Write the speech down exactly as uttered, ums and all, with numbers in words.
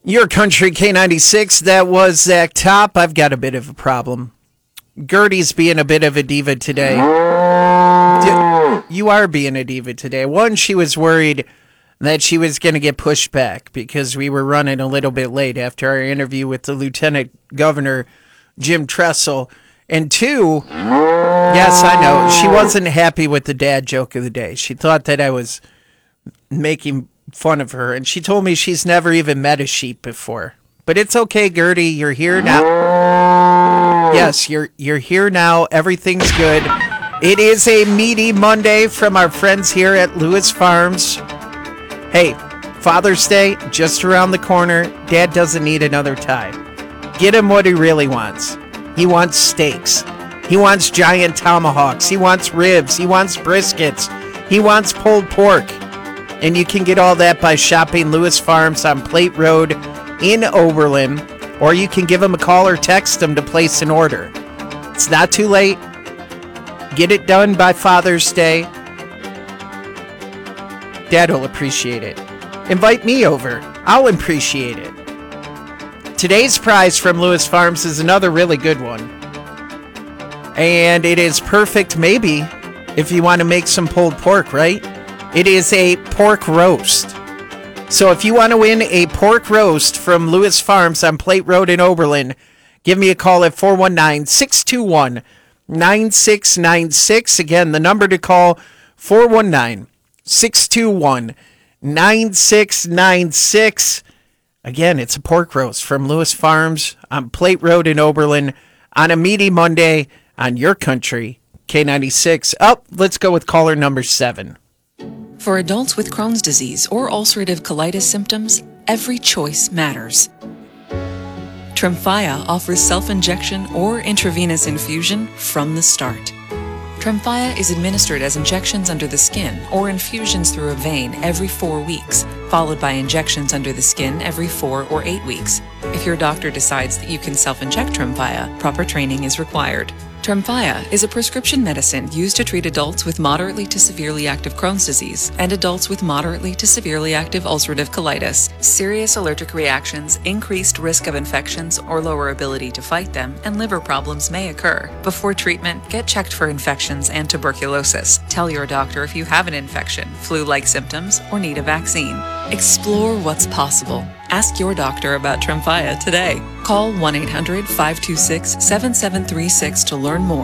Your Country K ninety-six, that was Zach Top. I've got a bit of a problem. Gertie's being a bit of a diva today. You are being a diva today. One, she was worried that she was going to get pushed back because we were running a little bit late after our interview with the Lieutenant Governor, Jim Tressel. And two, yes, I know, she wasn't happy with the dad joke of the day. She thought that I was making fun of her, and she told me she's never even met a sheep before. But it's okay, Gertie, you're here now. Yes, you're you're here now. Everything's good. It is a meaty Monday from our friends here at Lewis Farms. Hey, Father's Day just around the corner. Dad doesn't need another tie. Get him what he really wants. He wants steaks. He wants giant tomahawks. He wants ribs. He wants briskets. He wants pulled pork. And you can get all that by shopping Lewis Farms on Plate Road in Oberlin, or you can give them a call or text them to place an order. It's not too late. Get it done by Father's Day. Dad will appreciate it. Invite me over. I'll appreciate it. Today's prize from Lewis Farms is another really good one. And it is perfect, maybe, if you want to make some pulled pork, right? It is a pork roast. So if you want to win a pork roast from Lewis Farms on Plate Road in Oberlin, give me a call at four one nine, six two one, nine six nine six. Again, the number to call, four one nine, six two one, nine six nine six. Again, it's a pork roast from Lewis Farms on Plate Road in Oberlin on a meaty Monday on Your Country, K ninety-six. Up, oh, let's go with caller number seven. For adults with Crohn's disease or ulcerative colitis symptoms, every choice matters. Tremfya offers self-injection or intravenous infusion from the start. Tremfya is administered as injections under the skin or infusions through a vein every four weeks, followed by injections under the skin every four or eight weeks. If your doctor decides that you can self-inject Tremfya, proper training is required. Tremfya is a prescription medicine used to treat adults with moderately to severely active Crohn's disease and adults with moderately to severely active ulcerative colitis. Serious allergic reactions, increased risk of infections or lower ability to fight them, and liver problems may occur. Before treatment, get checked for infections and tuberculosis. Tell your doctor if you have an infection, flu-like symptoms, or need a vaccine. Explore what's possible. Ask your doctor about Tremfya today. Call one eight hundred, five two six, seven seven three six to learn more.